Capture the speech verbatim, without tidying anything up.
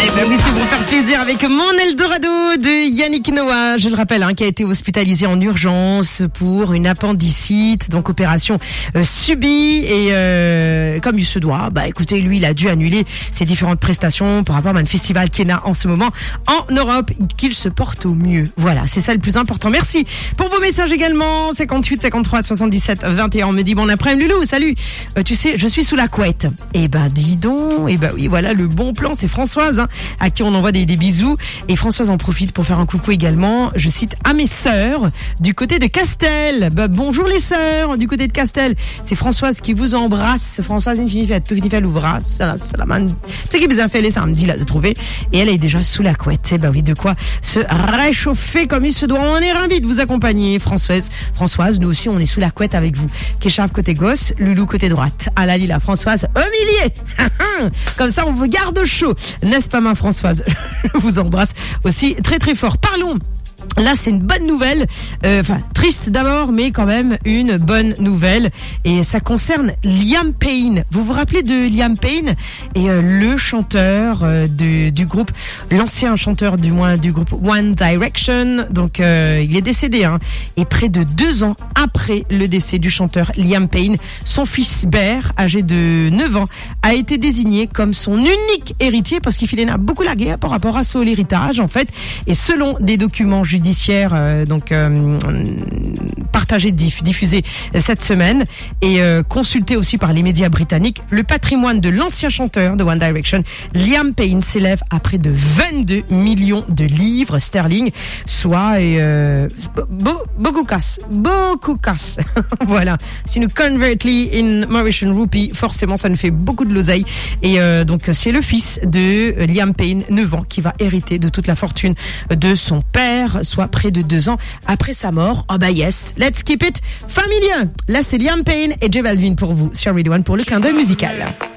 Eh ben oui, c'est pour faire plaisir avec mon Eldorado de Yannick Noah. Je le rappelle, hein, qui a été hospitalisé en urgence pour une appendicite, donc opération euh, subie. Et euh, comme il se doit, bah écoutez, lui, il a dû annuler ses différentes prestations par rapport à un festival qu'il a en ce moment en Europe. Qu'il se porte au mieux. Voilà, c'est ça le plus important. Merci pour vos messages également. cinquante-huit cinquante-trois soixante-dix-sept vingt et un. On me dit bon après-midi, Loulou, salut. Euh, tu sais, je suis sous la couette. Eh ben dis donc. Eh ben oui, voilà le bon plan. C'est Françoise, hein, à qui on envoie des, des bisous. Et Françoise en profite pour faire un coucou également. Je cite à mes sœurs du côté de Castel. Bah, bonjour les sœurs du côté de Castel. C'est Françoise qui vous embrasse. Françoise Infinifet, Infinifet l'ouvrasse. Ça la manne. Ce qui vous a fait les samedis là de trouver. Et elle est déjà sous la couette. Eh ben oui, de quoi se réchauffer comme il se doit. On est ravis de vous accompagner, Françoise. Françoise, nous aussi, on est sous la couette avec vous. Kéchave côté gauche, Loulou côté droite. Ah là, la Françoise au milieu. Comme ça, on vous garde chaud. N'est-ce pas, ma Françoise? Je vous embrasse aussi très très fort. Parlons. Là, c'est une bonne nouvelle, euh, enfin triste d'abord, mais quand même une bonne nouvelle. Et ça concerne Liam Payne. Vous vous rappelez de Liam Payne et euh, le chanteur euh, de, du groupe, l'ancien chanteur du moins du groupe One Direction. Donc, euh, il est décédé. Hein, et près de deux ans après le décès du chanteur Liam Payne, son fils Bear, âgé de neuf ans, a été désigné comme son unique héritier parce qu'il en a beaucoup lagué par rapport à son héritage en fait. Et selon des documents judiciaires euh, donc euh, partagé, diff, diffusé cette semaine et euh, consulté aussi par les médias britanniques, le patrimoine de l'ancien chanteur de One Direction, Liam Payne, s'élève à près de vingt-deux millions de livres sterling, soit euh, be- beaucoup casse, beaucoup casse. Voilà. Si nous convertly in Mauritian rupee, forcément ça nous fait beaucoup de l'oseille. Et euh, donc c'est le fils de Liam Payne, neuf ans, qui va hériter de toute la fortune de son père, soit près de deux ans après sa mort. Oh bah yes, let's keep it familiar. Là c'est Liam Payne et J Balvin pour vous sur Radio One pour le clin d'œil musical.